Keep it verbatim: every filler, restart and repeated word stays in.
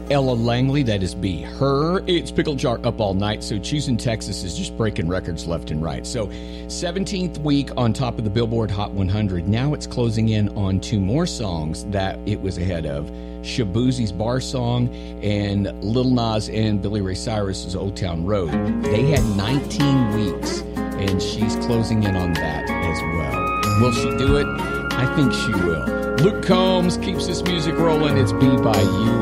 Ella Langley, that is B, Her. It's Pickle Jar Up All Night. So Choosing Texas is just breaking records left and right. So seventeenth week on top of the Billboard Hot one hundred. Now it's closing in on two more songs that it was ahead of. Shabuzi's Bar Song and Lil Nas and Billy Ray Cyrus's Old Town Road. They had nineteen weeks, and she's closing in on that as well. Will she do it? I think she will. Luke Combs keeps this music rolling. It's Be By You